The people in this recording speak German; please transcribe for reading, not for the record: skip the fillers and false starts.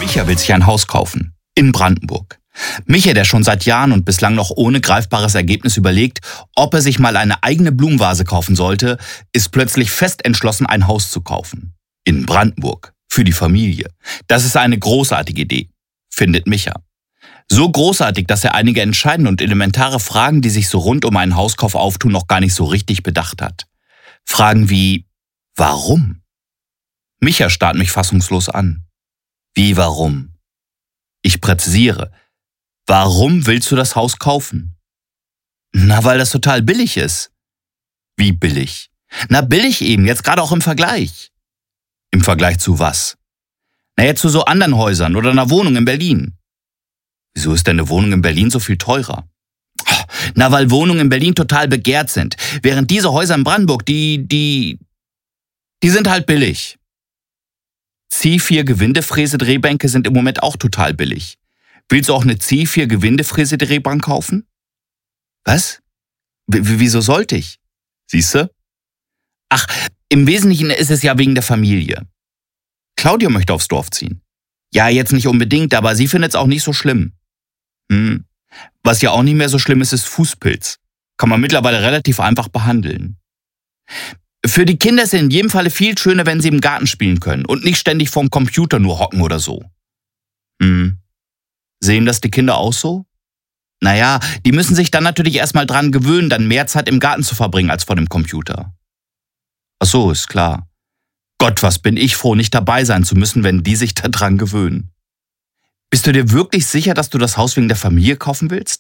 Micha will sich ein Haus kaufen. In Brandenburg. Micha, der schon seit Jahren und bislang noch ohne greifbares Ergebnis überlegt, ob er sich mal eine eigene Blumenvase kaufen sollte, ist plötzlich fest entschlossen, ein Haus zu kaufen. In Brandenburg. Für die Familie. Das ist eine großartige Idee, findet Micha. So großartig, dass er einige entscheidende und elementare Fragen, die sich so rund um einen Hauskauf auftun, noch gar nicht so richtig bedacht hat. Fragen wie, warum? Micha starrt mich fassungslos an. Wie warum? Ich präzisiere. Warum willst du das Haus kaufen? Na, weil das total billig ist. Wie billig? Na, billig eben, jetzt gerade auch im Vergleich. Im Vergleich zu was? Na, jetzt zu so anderen Häusern oder einer Wohnung in Berlin. Wieso ist denn eine Wohnung in Berlin so viel teurer? Na, weil Wohnungen in Berlin total begehrt sind. Während diese Häuser in Brandenburg, die sind halt billig. C4-Gewindefräse-Drehbänke sind im Moment auch total billig. Willst du auch eine C4-Gewindefräse-Drehbank kaufen? Was? Wieso sollte ich? Siehste? Ach, im Wesentlichen ist es ja wegen der Familie. Claudia möchte aufs Dorf ziehen. Ja, jetzt nicht unbedingt, aber sie findet es auch nicht so schlimm. Was ja auch nicht mehr so schlimm ist, ist Fußpilz. Kann man mittlerweile relativ einfach behandeln. Für die Kinder ist es in jedem Falle viel schöner, wenn sie im Garten spielen können und nicht ständig vorm Computer nur hocken oder so. Sehen das die Kinder auch so? Naja, die müssen sich dann natürlich erstmal dran gewöhnen, dann mehr Zeit im Garten zu verbringen als vor dem Computer. Ach so, ist klar. Gott, was bin ich froh, nicht dabei sein zu müssen, wenn die sich da dran gewöhnen. Bist du dir wirklich sicher, dass du das Haus wegen der Familie kaufen willst?